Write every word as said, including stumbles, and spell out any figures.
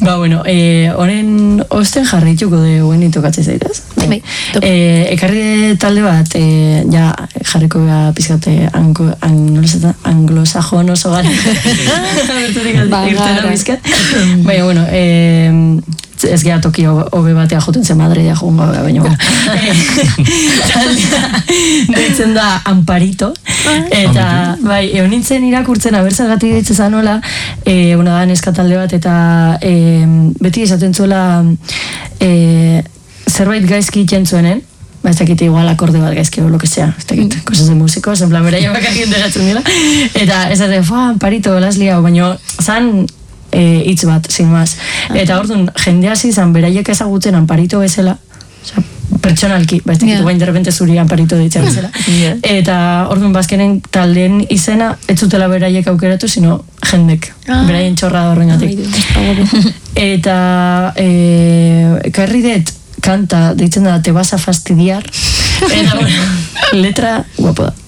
Ba, bueno, honen eh, osten jarrituko dugu tokatzen zaitez. Bai, eh, ekarri talde bat, eh, ja, jarriko gara pizkate anglo, anglosajon oso gara. Ba, gara. Baina, bueno, eh, ez gara toki hobe batea joten zen Madreia joango, baina, bueno. Taldea, deitzen da Amparito. Eta, bai, egon nintzen irakurtzen, abertzagatik deitzen zanola, eh, una da neska talde bat, eta eh, beti esaten zuela eh, zerbait gaizki iten zuenen, ba, ez dakit igual akorde bat gaizki o lo que sea, ez dakit, cosas de músicos, en plan, beraia bakarrik enteratzen dira, eta ez dakit, fa, Amparito, las liao, baina zan hitz bat, sin más. Eta orduan, jende hasi zan, beraiek ezagutzen Amparito bezala, oza, pertsonalki, ba, ez dakit, guain derrepente zuri Amparito ditza bezala. Eta orduan, bazkenen taldeen izena, ez zutela beraiek aukeratu, sino jendek, beraien txorra horrengatik. Eta, ekarri dut, kanta, deitzen da, te vas a fastidiar, eta, bueno, letra, guapo da.